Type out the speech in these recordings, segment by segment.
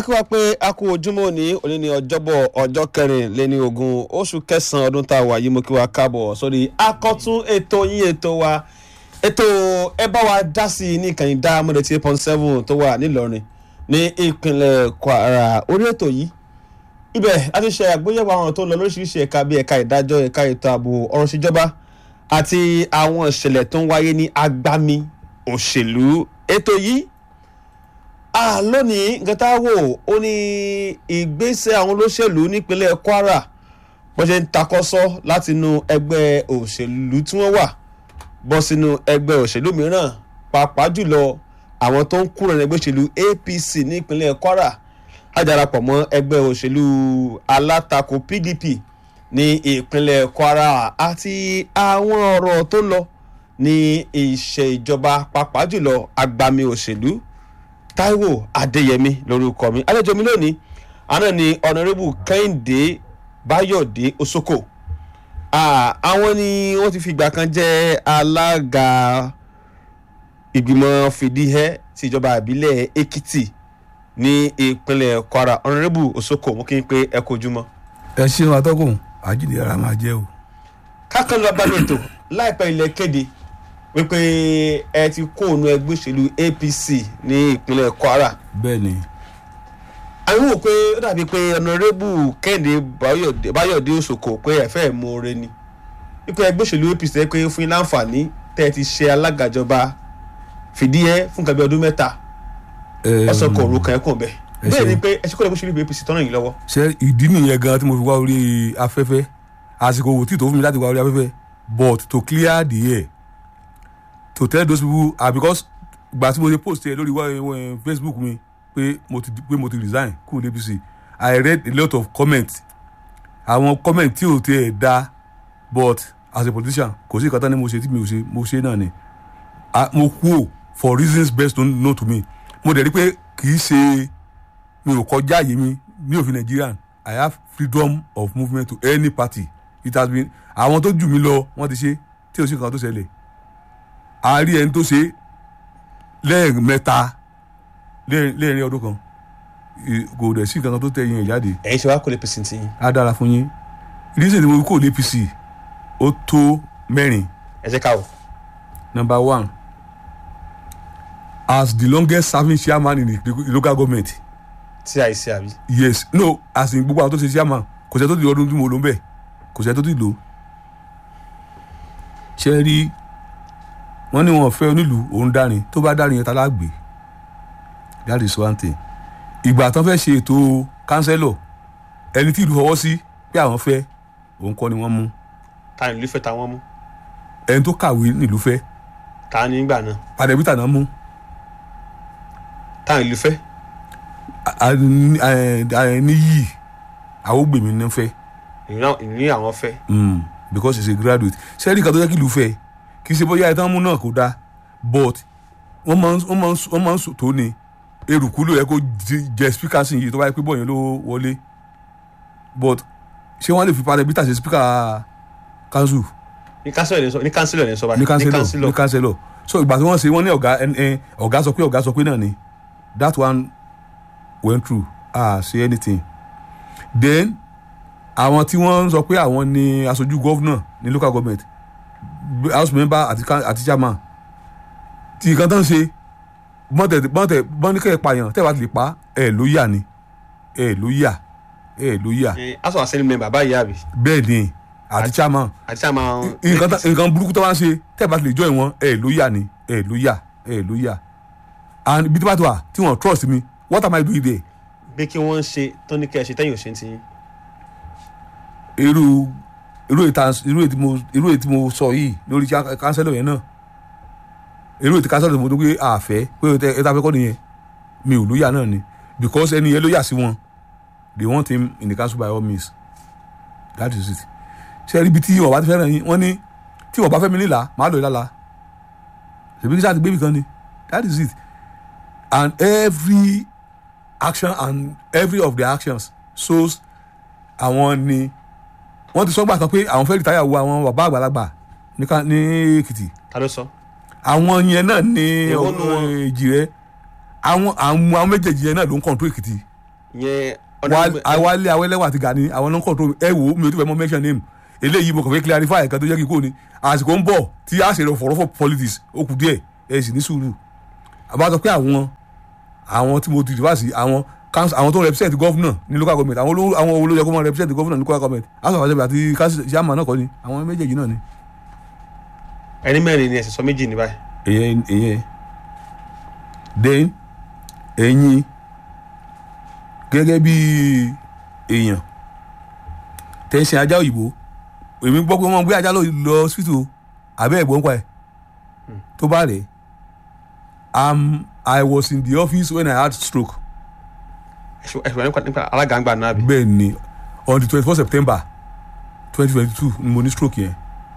akíwá pé a kú ojúmọ́ òní ní ọjọ́bọ̀ ọjọ́ 24 oṣù kẹsàn-án ọdún tá a wà yìí mo kí wa káàbọ̀ sórí akọ́tún ètò yín ètò wa ètò ẹ bá wa dá sí i ní ìkànnì dá mọ́dé 8.7 tó wà nílọrin ní ìpínlẹ̀ Kwara orí ètò yìí ibẹ̀ a ti ṣe àgbéyẹ̀wò àwọn tó ń lọ lóríṣiríṣi ẹ̀ka bíi ẹ̀ka ìdájọ́ ẹ̀ka ètò ààbò ọ̀rọ̀ ìṣèjọba àti àwọn ìṣẹ̀lẹ̀ tó ń wáyé ní agbami òṣèlú ètò yìí lónìí nǹkan tá a wò ó ní ìgbésẹ̀ àwọn olóṣèlú nípínlẹ̀ Kwara bó ṣe ń takọ́sọ́ látinú ẹgbẹ́ òṣèlú tí wọ́n wà bọ́ sínú ẹgbẹ́ òṣèlú mìíràn pàápàá jùlọ àwọn tó ń kúrò ní ẹgbẹ́ òṣèlú APC nípínlẹ̀ Kwara á darapọ̀ mọ́ ẹgbẹ́ òṣèlú alátakò PDP ní ìpínlẹ̀ Kwara àti àwọn ọ̀rọ̀ tó ń lọ ní ìṣèjọba pàápàá jùlọ agbami òṣèlú. Táíwò Adéyẹmí lórúkọ mi àlejò mi lónìí àná ni Honorable Kẹ́hìndé Báyọ̀dé Osoko àwọn ni wọ́n ti fi ìgbà kan jẹ́ alága ìgbìmọ̀ fìdíhẹ́ ti ìjọba ìbílẹ̀ Èkìtì ní ìpínlẹ̀ Kwara. Honorable Osoko mo kí n pé ẹ kú ojúmọ́. ẹ ṣeun atọ́kùn àjíǹde ara máa jẹ́ o. kákan lọ bá lóòótọ́ láìpẹ́ ilẹ̀ kéde wípé ẹ ti kó ònú ẹgbẹ́ òṣèlú APC ní ìpínlẹ̀ Kwara. bẹ́ẹ̀ni. àwọn wò pé ó dàbí pé Honorable Kẹ́hìndé Báyọ̀dé Osoko pé ẹ fẹ́ mú oore ni wípé ẹgbẹ́ òṣèlú APC ẹ pé fún yín láǹfààní tẹ́ ẹ ti ṣe alágàjọba fìdíhẹ́ fún nǹkan bí ọdún 3 ọ̀sán kan òru kan ẹ̀kún bẹ́ẹ̀ bẹ́ẹ̀ ni pé ẹ ṣe kó ẹgbẹ́ òṣèlú APC tọ́nà yìí lọ́wọ́. ṣé ìdí nìyẹn gan tí mo fi wá orí afẹ́fẹ́ àsìkò wò tí tó fún mi láti wá orí afẹ́fẹ́ but to clear the air to tell those people because gba tí mo ṣe post ẹ lórí Facebook mi pé mo ti resign kúrò APC. I read a lot of comments àwọn comment tí ò tẹ ẹ dá but as a politician kò sí ìkàtà ni mo ṣe tí mo ṣe náà ni mo kú for reasons best known to me. Mo dẹ̀ rí pé kì í ṣe mi ò kọjá àyè mi ò fi Nigerian. I have freedom of movement to any party. It has been àwọn tó jù mí lọ wọ́n ti ṣe tí ò sí nǹkan tó ṣẹlẹ̀. A rí ẹni tó ṣe lẹ́ẹ̀mẹ́ta lẹ́ẹ̀rin ọdún kan kò dẹ̀ sí nǹkan tó tẹ̀ yín jáde. ẹ̀yin ṣe wá kó lè pèsè tí yín. á dára fún yín. reason tí mo kó lè APC ó tó 4. ẹ jẹ́ ká wò. Number 1, as the longest serving chairman in the local government. tí a yìí ṣe àbí. Yes, no, as in gbogbo àwọn tó ṣe chairman kò sẹ́ tó ti ọdún tí mo lò ń bẹ̀ kò sẹ́ tó ti lò. ṣe rí wọ́n ní wọn fẹ́ onílùú òun dárin tó bá dárin yẹn ta lágbè. That is one thing. Ìgbà tán fẹ́ ṣe ètò kánsẹ́lọ̀ ẹni tí ìlú fọwọ́ sí pé àwọn fẹ́ òun kọ́ ni wọ́n mú. ta ni ìlú fẹ́ ta wọ́n mú. ẹni tó kàwé nílùú fẹ́. ta ni nígbà náà. Pàdébítà náà mú. ta ni ìlú fẹ́. Níyì Àwògbèmí ní fẹ́. ìlú àwọn fẹ́. Because he's a graduate. Sẹ́ẹ̀rì kan tó jẹ́ kí ìlú fẹ́ kì í ṣe bóyá ẹ̀tàn mú náà kò dáa but wọ́n máa ń sùn tó ní eruku ló yẹ kó jẹ speaker sí yìí tó bá yẹ pé bọ́ọ̀yìn ló wọlé but ṣé wọ́n lè fi Pàdébítà ṣe speaker council. ní councilor ní sọ báyìí. ní councilor so ìgbà tí wọ́n ṣe wọ́n ní ọ̀gá sọ pé náà ni that one went through say anything then àwọn tí wọ́n sọ pé àwọn ni aṣojú governor ní local government house member àti chairman tí nǹkan tó ń ṣe bọ́nìkẹ́ pààyàn tẹ́wàá ti lè pa ló yà ni ló yà. aṣọ assembly member báyìí àbí. bẹ́ẹ̀ ni àti chairman nǹkan burúkú tó wá ń ṣe tẹ́wàá ti lè join wọn ló yà ni ló yà and ibi tí wọ́n ti wà tí wọ́n trust me what am I doing there. bí kí wọ́n ṣe tó ní kẹ́ ẹ ṣe tẹ́yìn òṣèǹ ti yín. irú ètí mo sọ yìí lórí kánsẹ́lọ̀ yẹn náà irú ètí kánsẹ́lọ̀ mo tó pé àfẹ́ pé ẹ ta fẹ́ kọ́ nìyẹn mi ò lóyà náà ni because ẹni yẹn ló yà sí wọn they want him in the council by all means that is it. ṣe ibi tí wọ́n bá ti fẹ́ràn yín wọ́n ní tí wọ́n bá fẹ́ mi nílà máa lọ ìlàlà ṣèbí kí sáà ti gbé mi kan ni that is it and every action and every of the actions shows àwọn ni wọ́n ti sọ gbà kan pé àwọn fẹ́ rìtáyà wo àwọn bàbá àgbàlagbà ní Èkìtì. ta ló sọ. àwọn yẹn náà ní èjì rẹ àwọn méjèèjì yẹn náà ló ń kọ̀ǹtró Èkìtì ìyẹn Wálé Awẹ́lẹ́wà àti Gani àwọn náà control ẹ wò mi ò tí fẹ́ mọ́ mention name eléyìí mo kàn fẹ́ clarify ẹ̀ka tó jẹ́ kí kò ní àsìkò ń bọ̀ tí a ṣe fọ̀rọ̀fọ̀ politics ó kù díẹ̀ ẹ sì ní sùúrù àbá sọ pé àwọn tí mo ti dìbò sí àwọn tó ń represent governor ní local government àwọn olóyè kó máa represent governor ní local government house of assembly àti council chairman náà kọ́ ni àwọn méjèèjì náà ni. ẹni mẹ́rin ni ẹ̀sìn sọ méjì ní báyìí. èyẹ then ẹ̀yin gẹ́gẹ́ bí èèyàn tẹ̀sán ajá òyìnbó èmi gbọ́ pé wọ́n gbé ajá lọ hospital àbẹ́ ẹ̀gbọ́n pa ẹ̀ tó bá rẹ̀ I was in the office when I had stroke. ẹ̀sùn nípa alágàngbà náà bí. bẹ́ẹ̀ ni on the 24 September 2022 ni mo ní stroke yẹn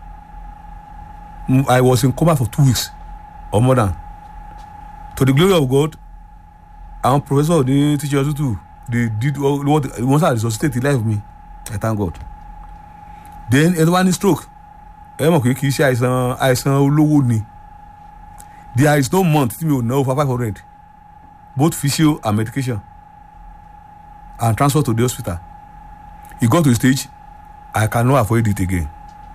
I was in coma for 2 weeks or more than. To the glory of God àwọn professor ní teacher hospital they did what wọ́n sáà resuscitate the life of me I thank God. Then ẹni wá ní stroke ẹ mọ̀ pé kì í ṣe àìsàn olówó ni there is no month tí mi ò ná over 500 both physio and medication and transport to the hospital. It got to a stage I cannot afford it again.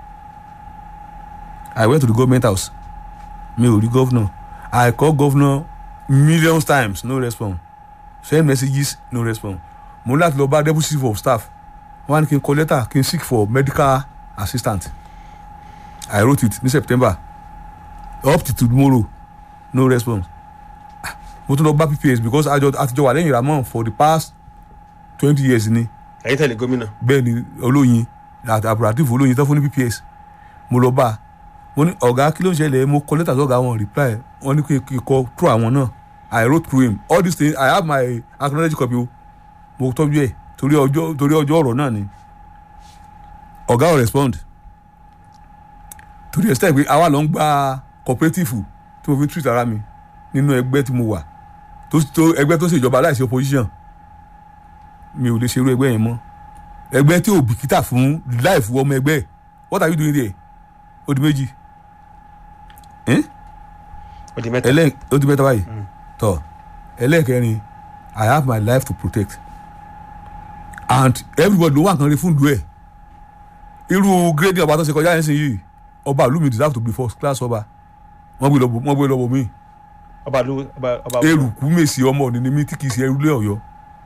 I went to the government house mi ò rí governor I call governor millions times no response send messages no response mo láti lọ bá deputy chief of staff wọ́n ní kí n kọ letter kí n seek for medical assistant I wrote it ní September up to tomorrow no response mo tún lọ bá PPS because àtijọ́ wà lẹ́yìn Ramon for the past 20 years ni. ẹ̀yin tẹ̀lé gómìnà. bẹ́ẹ̀ ni Olóyin àbúràtìfù Olóyin tó fún ní PPS mo lọ bá mo ní ọ̀gá kí ló ń ṣẹlẹ̀ mo kọ lẹ́tà sọ́gà wọn reply wọ́n ní kí n kọ through àwọn náà I wrote through him all these things I have my acknowledge copy o mo tọ́jú ẹ̀ torí ọjọ́ ọ̀rọ̀ náà ni ọ̀gá ò respond torí extent pé àwa lọ ń gba cooperative tí mo fi treat ara mi nínú ẹgbẹ́ tí mo wà ẹgbẹ́ tó ṣèjọba láìsí opposition mi ò lè ṣerú ẹgbẹ́ yẹn mọ́ ẹgbẹ́ tí ò bìkítà fún life ọmọ ẹgbẹ́ what are you doing there ó di méjì ó di mẹ́ta ó di mẹ́ta báyìí tọ́ ẹlẹ́ẹ̀kẹrin I have my life to protect and everybody ló wà kan rí fún ìlú ẹ̀ irú grading ọba tó ṣe kọjá yẹn sí yìí ọba ìlú mi deserve to be first class ọba wọ́n gbé lọ́bọ̀ mi ọba eruku mèsì ọmọ òní ni mi tí kìí ṣe ẹrúlé Ọ̀yọ́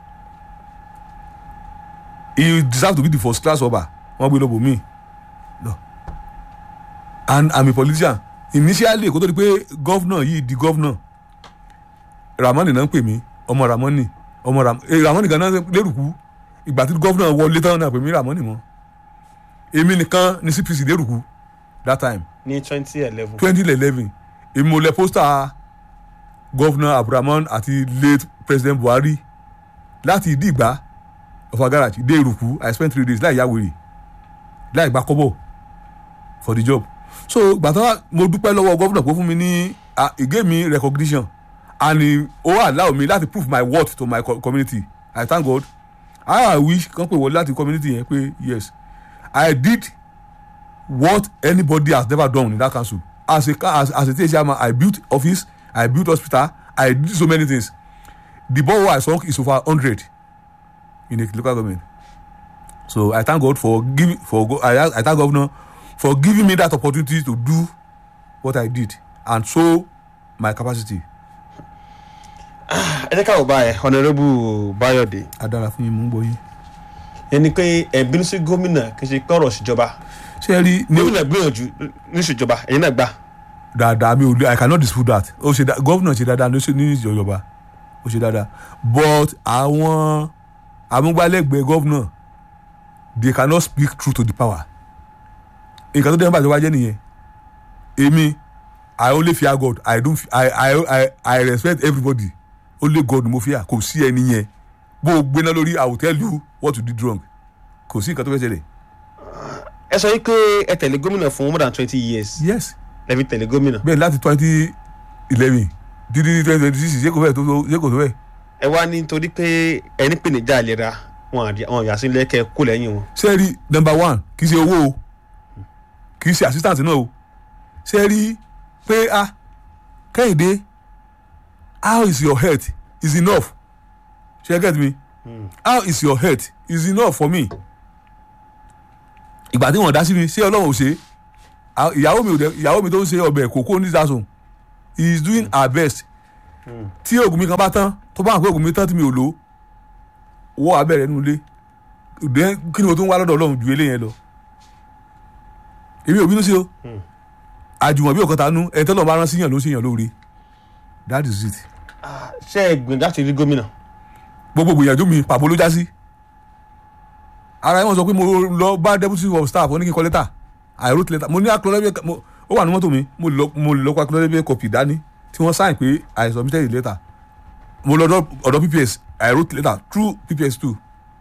he deserve to be the first class ọba wọ́n gbé lọ́bọ̀ mi no and I'm a politician initially kó tó di pé governor yìí di governor Ramoni náà ń pè mí ọmọ Ramoni Ramoni gan náà lérùkú ìgbà tí governor wọlé tán náà pè mí Ramoni mọ́ èmi nìkan ní CPC lérùkú that time ní 2011 èmi mo lẹ pósítà governor Abdulrahman àti late president Buhari láti Ìdí-Ìgbà ọ̀fà garage dé Ìrùkú I spent 3 days láì yáwèrè láì gba kọ́bọ̀ for the job so gbàtà mo dúpẹ́ lọ́wọ́ governor kó fún mi ní he gave me recognition and he allow me láti prove my worth to my community I thank God I wish kan pé wọlé láti community yẹn pé yes I did what anybody has never done in that council as a TSC chairman I built office I built hospital I did so many things the borehole I sunk is over 100 in the local government so I thank God I thank governor for giving me that opportunity to do what I did and show my capacity. ẹ jẹ́ ká wò báyẹn Honourable Bayode. adára fún yín mú bọ́ yín. ẹni pé ẹ̀bínú sí gómìnà kì í ṣe pé ọ̀rọ̀ ìṣèjọba. ṣé ẹ rí. gómìnà gbìyànjú ní ìṣèjọba ẹ̀yin náà gbà. dáadáa mi ò lè I cannot dispute that ó ṣe gómìnà ṣe dáadáa ní ìjọba ó ṣe dáadáa but àwọn amúgbálẹ́gbẹ̀ẹ́ gómìnà they cannot speak truth to the power. nǹkan tó dé nípa ìjọba jẹ́ nìyẹn èmi I only fear God I respect everybody only God mo fear kò sí ẹni yẹn bó o gbéná lórí I will tell you what you did wrong kò sí nǹkan tó fẹ́ ṣẹlẹ̀. ẹ sọ pé ẹ tẹ̀lé gómìnà fún more than 20 years. yes. ẹ fi tẹ̀lé gómìnà. bẹ́ẹ̀ láti 2011 dídí 2026 ṣé kò tó bẹ́ẹ̀. ẹ wá ní nítorí pé ẹni pè ní ìjà ìlera wọn yà sí lẹ́kẹ̀ kó lẹ́yìn wọn. ṣé rí number one kì í ṣe owó o kì í ṣe assistant náà o ṣé rí pé Kẹ́hìndé how is your health is enough ṣé get me how is your health is enough for me. ìgbà tí wọ́n dá sí mi ṣé ọlọ́run ò ṣe ìyàwó mi tó ń ṣe ọbẹ̀ kòkó ní ìdásùn he is doing her best. tí oògùn mi kan bá tán tó bá hàn pé oògùn mi tán tí mi ò lò wọ́ abẹ́rẹ́ nínú ilé kí ni mo tún wá lọ́dọ̀ ọlọ́run ju eléyẹn lọ. èmi ò bínú sí o àjùmọ̀ bí ọ̀kan tanú ẹni tọ́lọ́ bá rán síyàn ló ṣèyàn lóore that is it. ṣé ẹ gbìyànjú láti rí gómìnà. gbogbo gbìyànjú mi pàbó ló já sí. ara ẹ̀ wọ́n sọ pé mo lọ bá deputy of staff ó ní kí n kọ lẹ́tà I wrote letter mo ní akọlẹ́bẹ̀ ó wà ní mọ́tò mi mo lè lọ́kọ́ akọlẹ́bẹ̀ copy dání tí wọ́n sign pé I submitted the letter mo lọ ọ̀dọ̀ PPS I wrote letter through PPS too.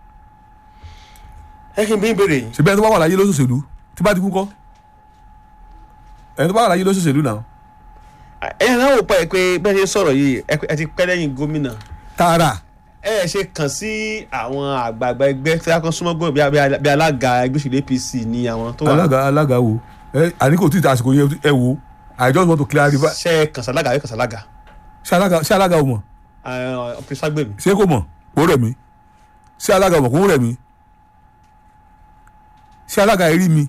ẹ kí n bí n béèrè yìí. ṣe bẹ́ẹ̀ tó bá wà láyé lóṣooṣèlú tí bá ti kú kọ́ ẹni tó bá wà láyé lóṣooṣèlú náà. ẹ̀yìn náà wò pa ẹ̀ pé bẹ́ẹ̀ ṣe sọ̀rọ̀ yìí ẹ ti pẹ́ lẹ́yìn gómìnà. tààrà. ẹ ṣe kàn sí àwọn àgbààgbà ẹgbẹ́ tí a kan súnmọ́ gbọ́n bí alága ẹgbẹ́ òṣèlú APC ní àwọn tó wà. alága wo àníkò tí àsìkò yẹn ẹ wo I just want to clarify. ṣe kànsálága ẹ kànsálága. ṣé alága ò mọ̀. ọ̀pẹ̀ ságbèmí. ṣé kò mọ̀ kó rẹ̀ mí ṣé alága ò mọ̀ kó rẹ̀ mí ṣé alága ẹ rí mi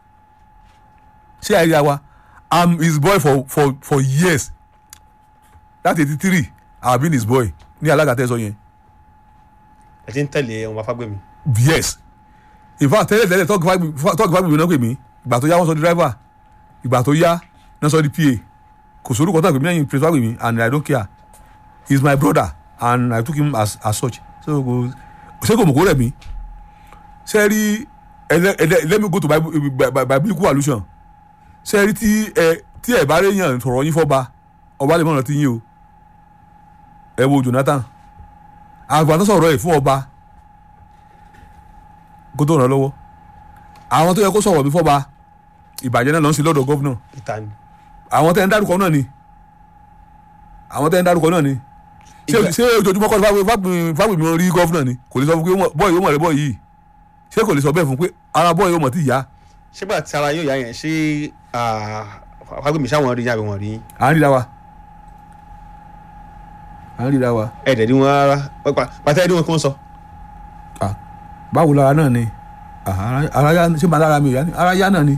ṣé ẹ rí wa I'm his boy for years that 83 I have been his boy ní alága tẹ́sán yẹn. ẹ ti ń tẹ̀lé ọmọ Fágbèmí. yes in fact tẹ́lẹ̀ tọ́ọ̀gì Fágbèmí náà pè mí ìgbà tó yá wọ́n sọ di driver ìgbà tó yá náà sọ di PA kò sórúkọ tó àgbèmí lẹ́yìn prince Fágbèmí and I don't care he is my brother and I took him as such so ṣé kò mọ̀ kó rẹ̀ mí ṣe rí let me go to biblical allusion ṣe rí tí ẹ bá rí yàn sọ̀rọ̀ yín fọ́ba ọba lè mọ̀ràn tí yín o ẹ wo Jonathan àgbà tó sọ̀rọ̀ ẹ̀ fún ọba kó tó ràn lọ́wọ́ àwọn tó yẹ kó sọ̀rọ̀ bí fọ́ba ìbàjẹ́ náà lọ sí lọ́dọ̀ gọ́vnà àwọn tẹ́ ń dárúkọ náà ni ṣé ojoojúmọ́ kọ́ Fágbèmí rí gọ́vnà ni kò lè sọ fún pé bọ́ọ̀ yóò mọ̀ rẹ bọ́ọ̀ yìí ṣé kò lè sọ bẹ́ẹ̀ fún pé ara bọ́ọ̀ yóò mọ̀ tí ìyá. ṣé bá ti ara yóò yá yẹn ṣé Fágbèmí sáwọn rí yàrá wọn rí. à ń ríra wa. ẹ̀ẹ́dẹ̀ ni wọ́n rárá pàtẹ́ ẹ̀dí wọn kí wọ́n sọ. báwo lára náà ni ara yá ṣé màá lára mi ò yá ni ara yá náà ni.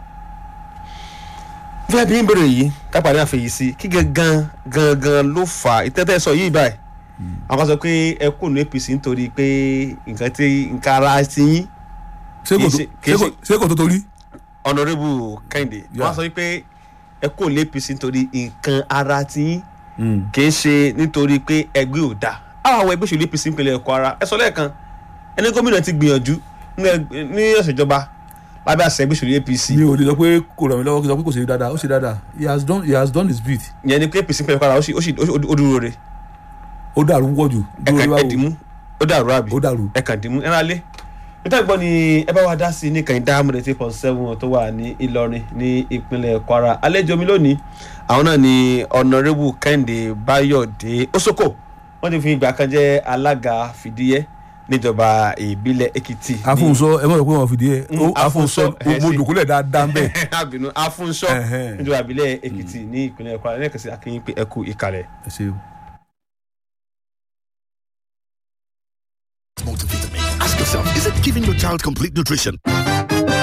fẹ́ẹ́ bí ń bèrè yìí kápá ní àfẹ́yìí sí kí gangan ló fà á ìtẹ́tẹ́ sọ yìí báyìí àwọn sọ pé ẹ kò ní APC nítorí pé nǹkan ara ti yín. ṣé kò tó torí. Honourable Kẹ́hìndé wọ́n sọ pé ẹ kò ní APC nítorí nǹkan ara ti yín kì í ṣe nítorí pé ẹgbẹ́ ò dáa àwọn ẹgbẹ́ òṣèlú APC ń pèlè ẹ̀kọ́ ara ẹ sọ lẹ́ẹ̀kan ẹni gómìnà ti gbìyànjú ní ọ̀sẹ̀ ìjọba lábẹ́ àṣẹ ẹgbẹ́ òṣèlú APC. mi ò lè sọ pé kò ràn mí lọ́wọ́ kí n sọ pé kò ṣe dáadáa ó ṣe dáadáa he has done his bit. ìyẹn ni pé APC ń pèlè ẹ̀kọ́ ara ó dúró re. ó dàrú púpọ̀ jù. ẹ̀dìmú ó dàrú àbí ẹ̀kàndínmú ẹ̀rọ alẹ́ nítorí gbọ́ ni ẹ bá wa dá sí ní Kẹ́hìndé 3.7 tó wà ní Ìlọrin ní ìpínlẹ̀ Kwara àlejò mi lónìí àwọn náà ni Honourable Kẹ́hìndé Báyọ̀dé Òsókò wọ́n ti fi ìgbà kan jẹ́ alága fìdíhẹ́ níjọba ìbílẹ̀ Èkìtì. Afúnṣọ́ ẹ mọ̀ pé wọ́n fìdíhẹ́ Afúnṣọ́ mo dòkúlẹ̀ dáadáa bẹ́ẹ̀. àbínú Afúnṣọ́ níjọba ìbílẹ̀ Èkìtì ní ìpínlẹ̀ Kwara lẹ́ẹ̀kan sí akínyìn pé ẹ kú ìkàlẹ̀. ẹ ṣeun. Multivitamin. Ask yourself, is it giving your child complete nutrition?